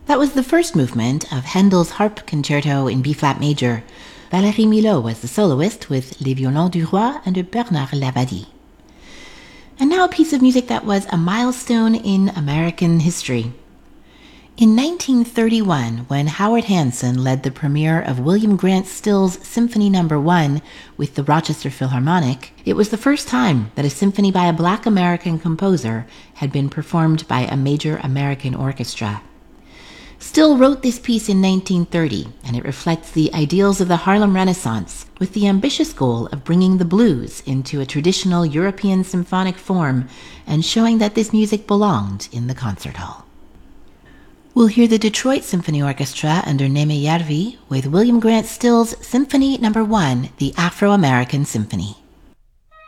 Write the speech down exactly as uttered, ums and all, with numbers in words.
That was the first movement of Handel's Harp Concerto in B-flat major. Valérie Milhaud was the soloist with Les Violons du Roi under Bernard Lavadie. And now a piece of music that was a milestone in American history. In nineteen thirty-one, when Howard Hanson led the premiere of William Grant Still's Symphony Number One with the Rochester Philharmonic, it was the first time that a symphony by a Black American composer had been performed by a major American orchestra. Still wrote this piece in nineteen thirty, and it reflects the ideals of the Harlem Renaissance, with the ambitious goal of bringing the blues into a traditional European symphonic form and showing that this music belonged in the concert hall. We'll hear the Detroit Symphony Orchestra under Neme Järvi with William Grant Still's Symphony Number One, the Afro-American Symphony.